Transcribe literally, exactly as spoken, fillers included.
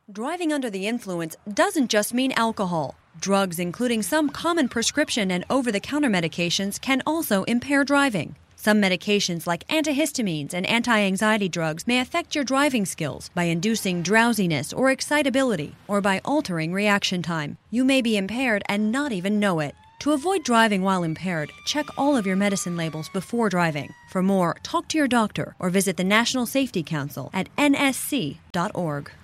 Driving under the influence doesn't just mean alcohol. Drugs, including some common prescription and over-the-counter medications, can also impair driving. Some medications like antihistamines and anti-anxiety drugs may affect your driving skills by inducing drowsiness or excitability, or by altering reaction time. You may be impaired and not even know it. To avoid driving while impaired, check all of your medicine labels before driving. For more, talk to your doctor or visit the National Safety Council at N S C dot org.